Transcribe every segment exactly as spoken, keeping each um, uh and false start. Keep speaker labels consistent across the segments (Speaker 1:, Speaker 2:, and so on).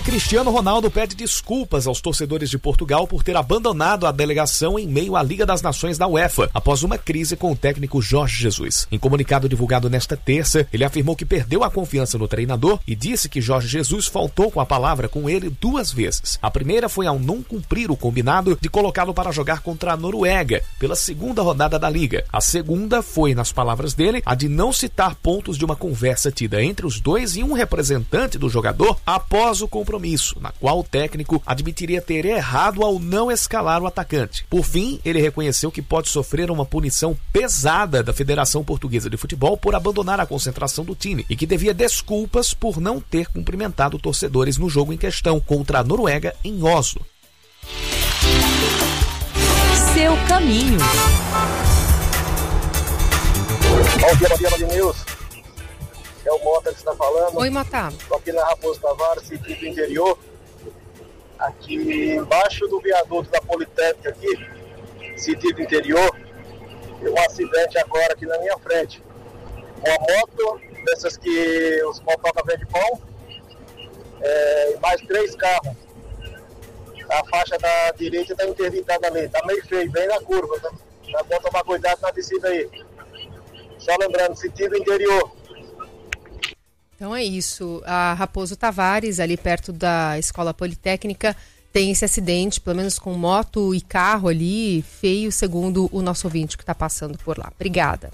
Speaker 1: Cristiano Ronaldo pede desculpas aos torcedores de Portugal por ter abandonado a delegação em meio à Liga das Nações da UEFA, após uma crise com o técnico Jorge Jesus. Em comunicado divulgado nesta terça, ele afirmou que perdeu a confiança no treinador e disse que Jorge Jesus faltou com a palavra com ele duas vezes. A primeira foi ao não cumprir o combinado de colocá-lo para jogar contra a Noruega, pela segunda rodada da Liga. A segunda foi, nas palavras dele, a de não citar pontos de uma conversa tida entre os dois e um representante do jogador após o compromisso, na qual o técnico admitiria ter errado ao não escalar o atacante. Por fim, ele reconheceu que pode sofrer uma punição pesada da Federação Portuguesa de Futebol por abandonar a concentração do time e que devia desculpas por não ter cumprimentado torcedores no jogo em questão contra a Noruega em Oslo.
Speaker 2: Seu caminho.
Speaker 3: Bom dia, bom dia, Band News. É o Mota que está falando.
Speaker 2: Oi, Mota.
Speaker 3: Estou aqui na Raposo Tavares, sentido do interior. Aqui embaixo do viaduto da Politécnica aqui, sentido interior, tem um acidente agora aqui na minha frente. Uma moto, dessas que os motoca vendem pão, é, e mais três carros. A faixa da direita está interditada ali, tá meio feio, bem na curva, tá? É bom tomar cuidado na descida aí. Só lembrando, sentido interior.
Speaker 2: Então é isso, a Raposo Tavares, ali perto da Escola Politécnica, tem esse acidente, pelo menos com moto e carro ali, feio, segundo o nosso ouvinte que está passando por lá. Obrigada.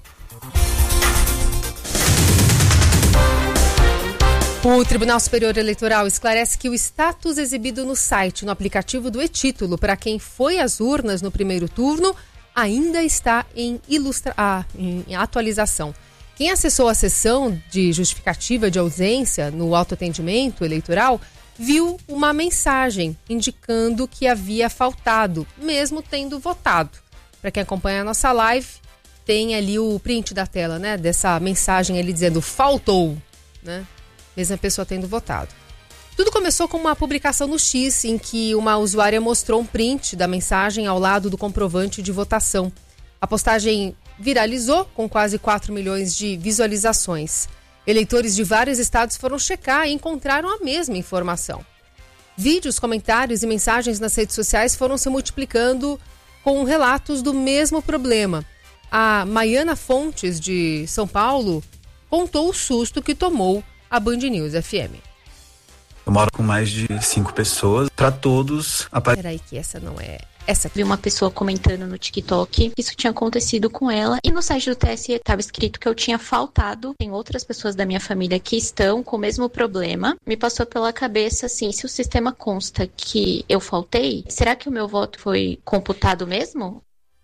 Speaker 2: O Tribunal Superior Eleitoral esclarece que o status exibido no site, no aplicativo do e-Título, para quem foi às urnas no primeiro turno, ainda está em, ilustra... ah, em atualização. Quem acessou a sessão de justificativa de ausência no autoatendimento eleitoral viu uma mensagem indicando que havia faltado, mesmo tendo votado. Para quem acompanha a nossa live, tem ali o print da tela, né? Dessa mensagem ali dizendo faltou, né? Mesmo a pessoa tendo votado. Tudo começou com uma publicação no X, em que uma usuária mostrou um print da mensagem ao lado do comprovante de votação. A postagem viralizou com quase quatro milhões de visualizações. Eleitores de vários estados foram checar e encontraram a mesma informação. Vídeos, comentários e mensagens nas redes sociais foram se multiplicando com relatos do mesmo problema. A Maiana Fontes, de São Paulo, contou o susto que tomou a Band News F M.
Speaker 4: Eu moro com mais de cinco pessoas. Para todos... Apare...
Speaker 2: Peraí que essa não é... Essa aqui.
Speaker 5: Vi uma pessoa comentando no TikTok que isso tinha acontecido com ela. E no site do T S E estava escrito que eu tinha faltado. Tem outras pessoas da minha família que estão com o mesmo problema. Me passou pela cabeça, assim, se o sistema consta que eu faltei, será que o meu voto foi computado mesmo?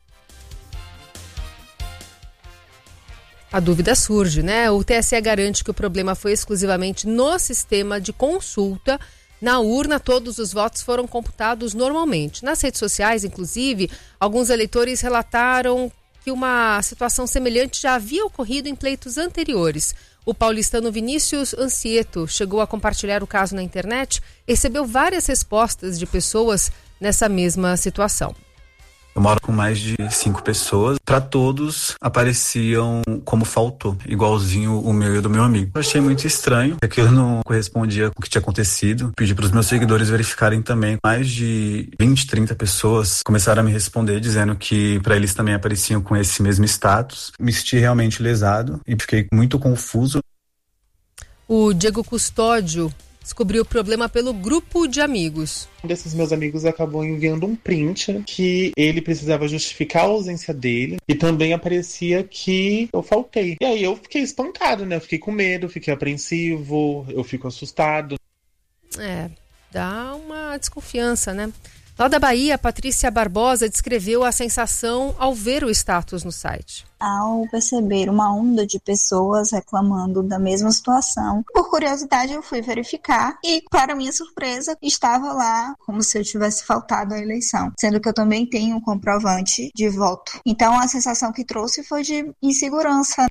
Speaker 2: A dúvida surge, né? O T S E garante que o problema foi exclusivamente no sistema de consulta. Na urna, todos os votos foram computados normalmente. Nas redes sociais, inclusive, alguns eleitores relataram que uma situação semelhante já havia ocorrido em pleitos anteriores. O paulistano Vinícius Ancieto chegou a compartilhar o caso na internet e recebeu várias respostas de pessoas nessa mesma situação.
Speaker 4: Eu moro com mais de cinco pessoas. Para todos, apareciam como faltou, igualzinho o meu e o do meu amigo. Eu achei muito estranho, aquilo não correspondia com o que tinha acontecido. Pedi para os meus seguidores verificarem também. Mais de vinte, trinta pessoas começaram a me responder, dizendo que para eles também apareciam com esse mesmo status. Me senti realmente lesado e fiquei muito confuso.
Speaker 2: O Diego Custódio descobriu o problema pelo grupo de amigos.
Speaker 6: Um desses meus amigos acabou enviando um print que ele precisava justificar a ausência dele e também aparecia que eu faltei. E aí eu fiquei espantado, né? Eu fiquei com medo, fiquei apreensivo, eu fico assustado.
Speaker 2: É, dá uma desconfiança, né? Lá da Bahia, Patrícia Barbosa descreveu a sensação ao ver o status no site.
Speaker 7: Ao perceber uma onda de pessoas reclamando da mesma situação, por curiosidade eu fui verificar e, para minha surpresa, estava lá como se eu tivesse faltado à eleição, sendo que eu também tenho um comprovante de voto. Então a sensação que trouxe foi de insegurança.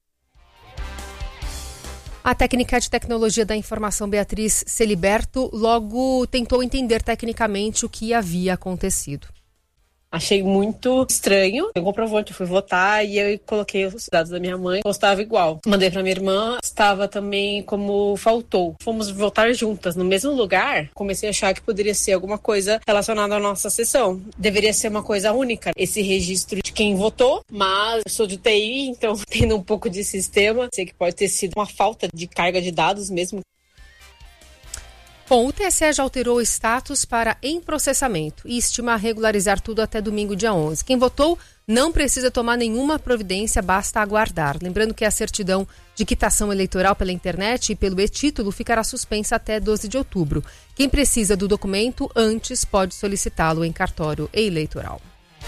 Speaker 2: A técnica de tecnologia da informação Beatriz Celiberto logo tentou entender tecnicamente o que havia acontecido.
Speaker 8: Achei muito estranho. Eu comprovante, eu fui votar e eu coloquei os dados da minha mãe, constava igual. Mandei pra minha irmã, estava também como faltou. Fomos votar juntas no mesmo lugar. Comecei a achar que poderia ser alguma coisa relacionada à nossa sessão. Deveria ser uma coisa única, esse registro de quem votou, mas eu sou de T I, então tendo um pouco de sistema, sei que pode ter sido uma falta de carga de dados mesmo.
Speaker 2: Bom, o T S E já alterou o status para em processamento e estima regularizar tudo até domingo, dia onze. Quem votou não precisa tomar nenhuma providência, basta aguardar. Lembrando que a certidão de quitação eleitoral pela internet e pelo e-título ficará suspensa até doze de outubro. Quem precisa do documento antes pode solicitá-lo em cartório eleitoral.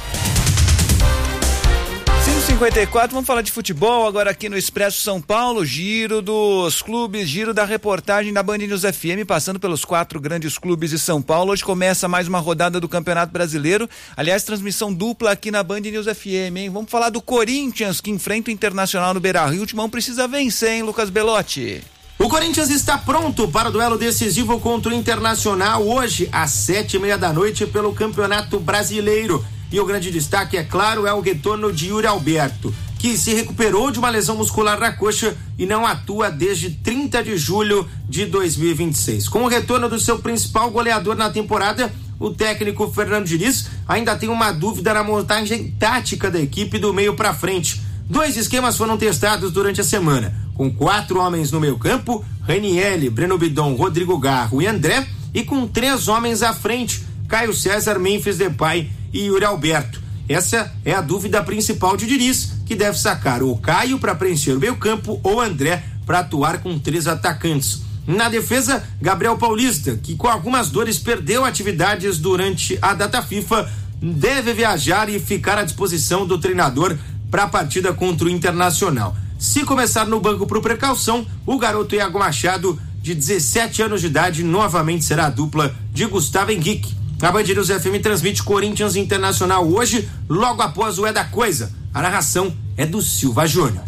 Speaker 9: cinco e cinquenta e quatro, vamos falar de futebol agora aqui no Expresso São Paulo, giro dos clubes, giro da reportagem da Band News F M, passando pelos quatro grandes clubes de São Paulo. Hoje começa mais uma rodada do Campeonato Brasileiro, aliás, transmissão dupla aqui na Band News F M, hein? Vamos falar do Corinthians, que enfrenta o Internacional no Beira-Rio. O Timão precisa vencer, hein, Lucas Belotti?
Speaker 10: O Corinthians está pronto para o duelo decisivo contra o Internacional hoje, às sete e meia da noite, pelo Campeonato Brasileiro. E o grande destaque, é claro, é o retorno de Yuri Alberto, que se recuperou de uma lesão muscular na coxa e não atua desde trinta de julho de dois mil e vinte e seis. Com o retorno do seu principal goleador na temporada, o técnico Fernando Diniz ainda tem uma dúvida na montagem tática da equipe do meio para frente. Dois esquemas foram testados durante a semana, com quatro homens no meio campo, Ranieri, Breno Bidon, Rodrigo Garro e André, e com três homens à frente, Caio César, Memphis Depay e Yuri Alberto. Essa é a dúvida principal de Diniz, que deve sacar o Caio para preencher o meio campo ou André para atuar com três atacantes. Na defesa, Gabriel Paulista, que com algumas dores perdeu atividades durante a data FIFA, deve viajar e ficar à disposição do treinador para a partida contra o Internacional. Se começar no banco por precaução, o garoto Iago Machado, de dezessete anos de idade, novamente será a dupla de Gustavo Henrique. A Band News F M transmite Corinthians Internacional hoje, logo após o É da Coisa. A narração é do Silva Júnior.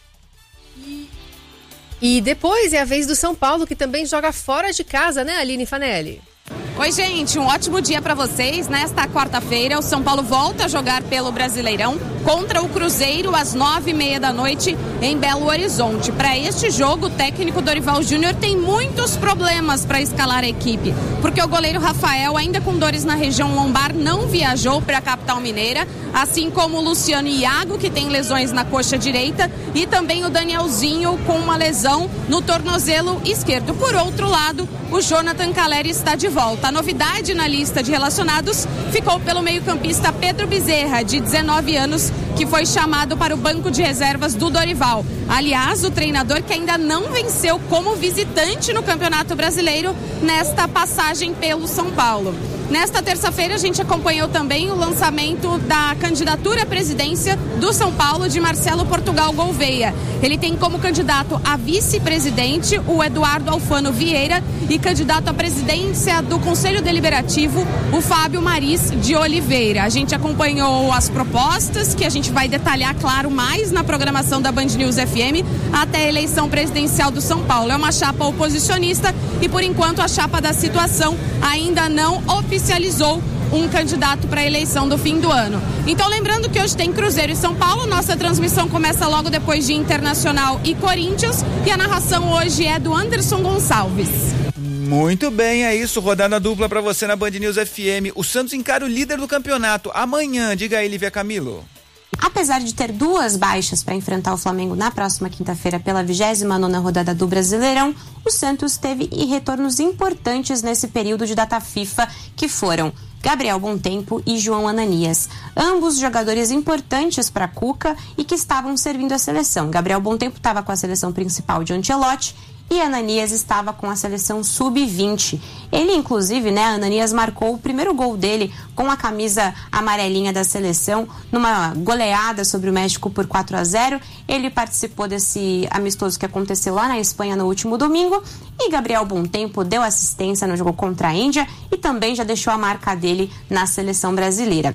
Speaker 2: E depois é a vez do São Paulo, que também joga fora de casa, né, Aline Fanelli?
Speaker 11: Oi, gente, um ótimo dia para vocês. Nesta quarta-feira, o São Paulo volta a jogar pelo Brasileirão contra o Cruzeiro às nove e meia da noite em Belo Horizonte. Para este jogo, o técnico Dorival Júnior tem muitos problemas para escalar a equipe, porque o goleiro Rafael, ainda com dores na região lombar, não viajou para a capital mineira, assim como o Luciano Iago, que tem lesões na coxa direita, e também o Danielzinho com uma lesão no tornozelo esquerdo. Por outro lado, o Jonathan Calleri está de volta. A novidade na lista de relacionados ficou pelo meio-campista Pedro Bezerra, de dezenove anos, que foi chamado para o banco de reservas do Dorival. Aliás, o treinador que ainda não venceu como visitante no Campeonato Brasileiro nesta passagem pelo São Paulo. Nesta terça-feira, a gente acompanhou também o lançamento da candidatura à presidência do São Paulo de Marcelo Portugal Gouveia. Ele tem como candidato a vice-presidente o Eduardo Alfano Vieira e candidato à presidência do Conselho Deliberativo o Fábio Maris de Oliveira. A gente acompanhou as propostas, que a gente vai detalhar, claro, mais na programação da Band News F M até a eleição presidencial do São Paulo. É uma chapa oposicionista e, por enquanto, a chapa da situação ainda não oficializou um candidato para a eleição do fim do ano. Então, lembrando que hoje tem Cruzeiro e São Paulo, nossa transmissão começa logo depois de Internacional e Corinthians, e a narração hoje é do Anderson Gonçalves.
Speaker 9: Muito bem, é isso, rodada dupla para você na Band News F M. O Santos encara o líder do campeonato amanhã, diga aí, Lívia Camilo.
Speaker 12: Apesar de ter duas baixas para enfrentar o Flamengo na próxima quinta-feira pela vigésima nona rodada do Brasileirão, o Santos teve retornos importantes nesse período de data FIFA, que foram Gabriel Bontempo e João Ananias, ambos jogadores importantes para Cuca e que estavam servindo a seleção. Gabriel Bontempo estava com a seleção principal de Ancelotti e Ananias estava com a seleção sub vinte. Ele, inclusive, né, Ananias marcou o primeiro gol dele com a camisa amarelinha da seleção, numa goleada sobre o México por quatro a zero. Ele participou desse amistoso que aconteceu lá na Espanha no último domingo, e Gabriel Bontempo deu assistência no jogo contra a Índia e também já deixou a marca dele na seleção brasileira.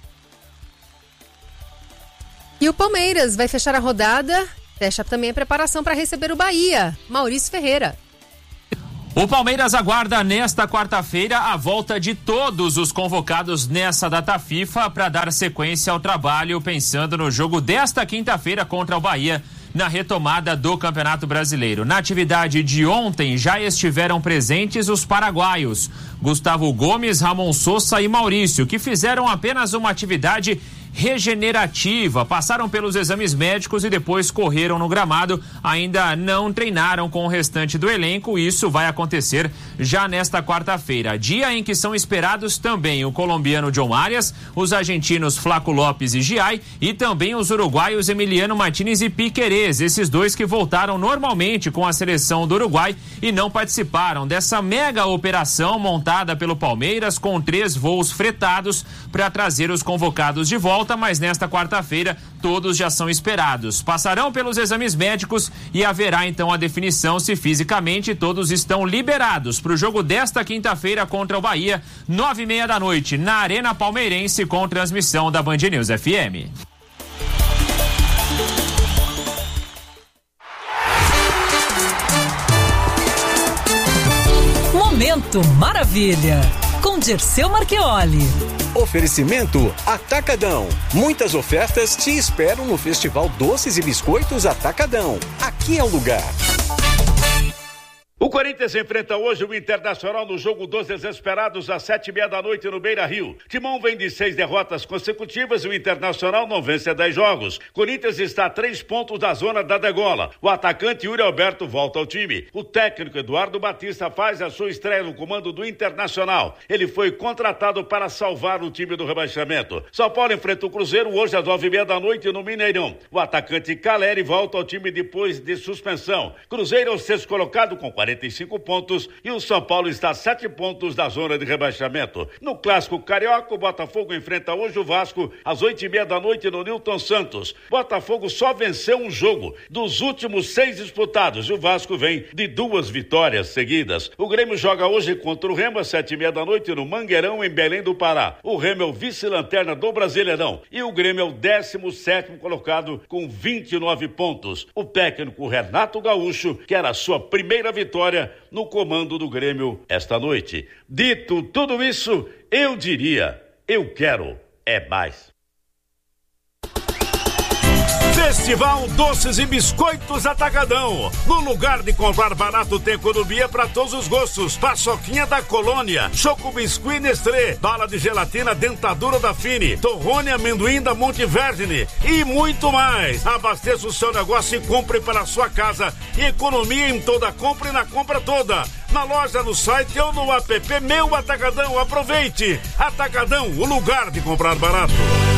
Speaker 2: E o Palmeiras vai fechar a rodada, fecha também a preparação para receber o Bahia. Maurício Ferreira.
Speaker 13: O Palmeiras aguarda nesta quarta-feira a volta de todos os convocados nessa data FIFA para dar sequência ao trabalho, pensando no jogo desta quinta-feira contra o Bahia, na retomada do Campeonato Brasileiro. Na atividade de ontem já estiveram presentes os paraguaios Gustavo Gomes, Ramon Sosa e Maurício, que fizeram apenas uma atividade regenerativa, passaram pelos exames médicos e depois correram no gramado, ainda não treinaram com o restante do elenco. Isso vai acontecer já nesta quarta-feira, dia em que são esperados também o colombiano John Arias, os argentinos Flaco Lopes e Giai e também os uruguaios Emiliano Martínez e Piquerez, esses dois que voltaram normalmente com a seleção do Uruguai e não participaram dessa mega operação montada pelo Palmeiras com três voos fretados para trazer os convocados de volta. Mas nesta quarta-feira todos já são esperados. Passarão pelos exames médicos e haverá então a definição se fisicamente todos estão liberados para o jogo desta quinta-feira contra o Bahia, nove e meia da noite, na Arena Palmeirense, com transmissão da Band News F M.
Speaker 14: Momento Maravilha, com Dirceu Marchioli.
Speaker 15: Oferecimento Atacadão. Muitas ofertas te esperam no Festival Doces e Biscoitos Atacadão. Aqui é o lugar.
Speaker 16: O Corinthians enfrenta hoje o Internacional no jogo dos desesperados às sete e meia da noite no Beira-Rio. Timão vem de seis derrotas consecutivas e o Internacional não vence há dez jogos. Corinthians está a três pontos da zona da degola. O atacante Yuri Alberto volta ao time. O técnico Eduardo Batista faz a sua estreia no comando do Internacional. Ele foi contratado para salvar o time do rebaixamento. São Paulo enfrenta o Cruzeiro hoje às nove e meia da noite no Mineirão. O atacante Caleri volta ao time depois de suspensão. Cruzeiro é o sexto colocado com quarenta e cinco pontos e o São Paulo está a sete pontos da zona de rebaixamento. No Clássico Carioca, o Botafogo enfrenta hoje o Vasco às oito e meia da noite no Newton Santos. Botafogo só venceu um jogo dos últimos seis disputados e o Vasco vem de duas vitórias seguidas. O Grêmio joga hoje contra o Remo às sete e meia da noite no Mangueirão, em Belém do Pará. O Remo é o vice-lanterna do Brasileirão e o Grêmio é o décimo sétimo colocado com vinte e nove pontos. O técnico Renato Gaúcho quer a sua primeira vitória no comando do Grêmio esta noite. Dito tudo isso, eu diria, eu quero é mais.
Speaker 17: Festival Doces e Biscoitos Atacadão. No lugar de comprar barato tem economia para todos os gostos. Paçoquinha da Colônia, Choco Biscuit Nestlé, bala de gelatina Dentadura da Fini, torrone amendoim da Monte Verde e muito mais. Abasteça o seu negócio e compre para a sua casa. E economia em toda compra e na compra toda. Na loja, no site ou no app Meu Atacadão. Aproveite. Atacadão, o lugar de comprar barato.